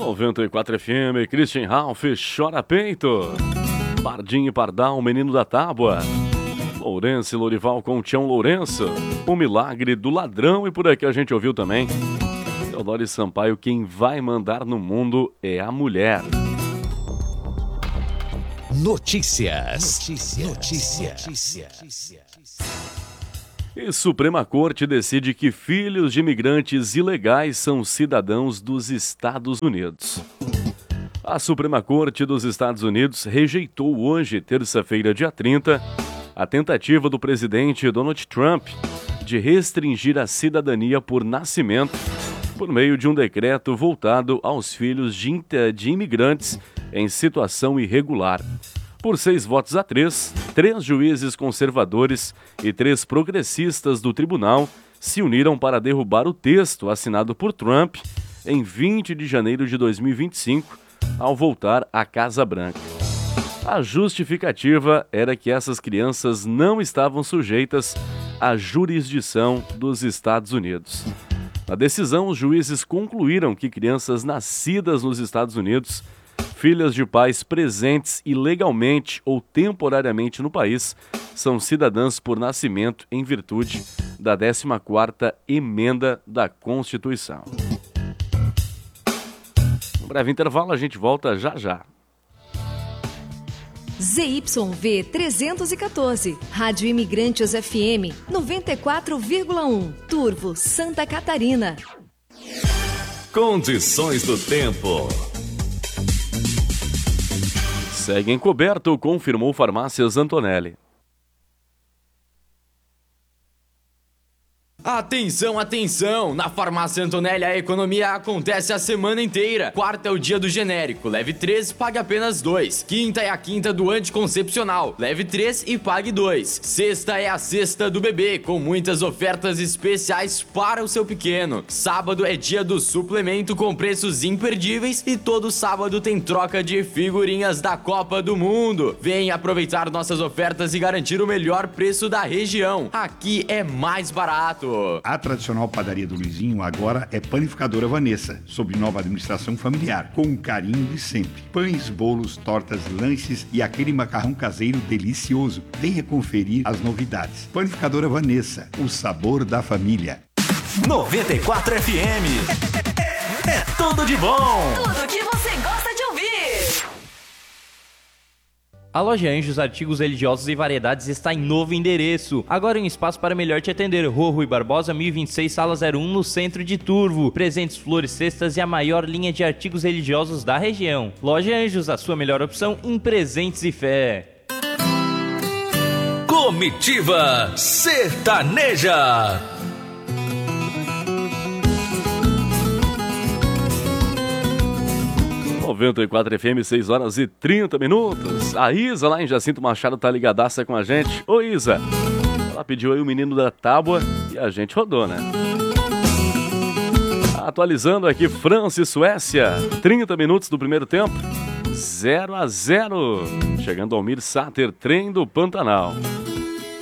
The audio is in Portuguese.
94 FM, Christian Ralph, Chora Peito. Pardinho e Pardal, Menino da Tábua. Lourenço e Lorival com Tião Lourenço. O Milagre do Ladrão. E por aqui a gente ouviu também Teodoro Sampaio, Quem Vai Mandar no Mundo é a Mulher. Notícias. E Suprema Corte decide que filhos de imigrantes ilegais são cidadãos dos Estados Unidos. A Suprema Corte dos Estados Unidos rejeitou hoje, terça-feira, dia 30, a tentativa do presidente Donald Trump de restringir a cidadania por nascimento por meio de um decreto voltado aos filhos de imigrantes em situação irregular. Por 6 votos a 3, 3 juízes conservadores e 3 progressistas do tribunal se uniram para derrubar o texto assinado por Trump em 20 de janeiro de 2025, ao voltar à Casa Branca. A justificativa era que essas crianças não estavam sujeitas à jurisdição dos Estados Unidos. Na decisão, os juízes concluíram que crianças nascidas nos Estados Unidos, filhas de pais presentes ilegalmente ou temporariamente no país, são cidadãs por nascimento em virtude da 14ª Emenda da Constituição. Um breve intervalo, a gente volta já já. ZYV 314, Rádio Imigrantes FM 94,1, Turvo, Santa Catarina. Condições do tempo. Segue encoberto, confirmou Farmácias Antonelli. Atenção, atenção! Na Farmácia Antonelli a economia acontece a semana inteira. Quarta é o dia do genérico, leve 3 e pague apenas 2. Quinta é a quinta do anticoncepcional, leve 3 e pague 2. Sexta é a sexta do bebê, com muitas ofertas especiais para o seu pequeno. Sábado é dia do suplemento com preços imperdíveis e todo sábado tem troca de figurinhas da Copa do Mundo. Venha aproveitar nossas ofertas e garantir o melhor preço da região. Aqui é mais barato. A tradicional padaria do Luizinho agora é Panificadora Vanessa, sob nova administração familiar, com o carinho de sempre. Pães, bolos, tortas, lanches e aquele macarrão caseiro delicioso. Venha conferir as novidades. Panificadora Vanessa, o sabor da família. 94 FM. É tudo de bom. Tudo que você gosta de ouvir. A Loja Anjos Artigos Religiosos e Variedades está em novo endereço. Agora em um espaço para melhor te atender. Rua Rui Barbosa, 1026, Sala 01, no centro de Turvo. Presentes, flores, cestas e a maior linha de artigos religiosos da região. Loja Anjos, a sua melhor opção em presentes e fé. Comitiva Sertaneja. Noventa e 4 FM, 6 horas e 30 minutos. A Isa lá em Jacinto Machado tá ligadaça com a gente. Ô Isa, ela pediu aí o Menino da Tábua e a gente rodou, né? Atualizando aqui, França e Suécia, 30 minutos do primeiro tempo, 0-0. Chegando ao Mir Sater, trem do Pantanal.